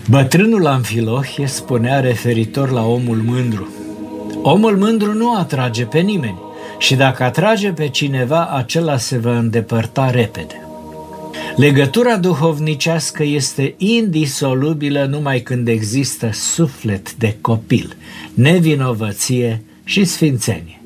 Bătrânul Amfilohie spunea referitor la omul mândru: omul mândru nu atrage pe nimeni și dacă atrage pe cineva, acela se va îndepărta repede. Legătura duhovnicească este indisolubilă numai când există suflet de copil, nevinovăție și sfințenie.